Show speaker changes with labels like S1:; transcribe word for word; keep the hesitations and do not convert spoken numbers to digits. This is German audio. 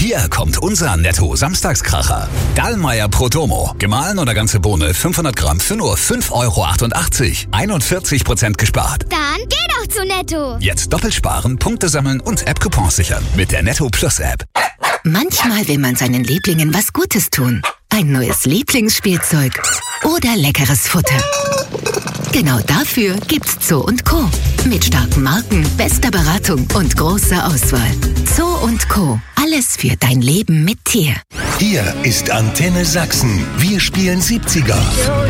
S1: Hier kommt unser Netto-Samstagskracher. Dallmayr Protomo. Gemahlen oder ganze Bohne fünfhundert Gramm für nur fünf Euro achtundachtzig. einundvierzig Prozent gespart.
S2: Dann geh doch zu Netto.
S1: Jetzt doppelt sparen, Punkte sammeln und App-Coupons sichern. Mit der Netto Plus App.
S3: Manchmal will man seinen Lieblingen was Gutes tun. Ein neues Lieblingsspielzeug oder leckeres Futter. Genau dafür gibt's Zoo und Co. Mit starken Marken, bester Beratung und großer Auswahl. Zoo und Co. Alles für dein Leben mit Tier.
S4: Hier ist Antenne Sachsen. Wir spielen siebziger.